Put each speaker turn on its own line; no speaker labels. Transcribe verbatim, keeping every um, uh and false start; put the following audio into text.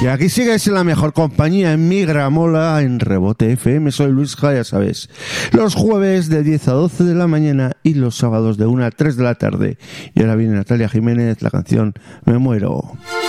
Y aquí sigues en la mejor compañía en Migramola, en Rebote F M. Soy Luis Ja, ya sabes. Los jueves de diez a doce de la mañana y los sábados de una a tres de la tarde. Y ahora viene Natalia Jiménez, la canción Me Muero.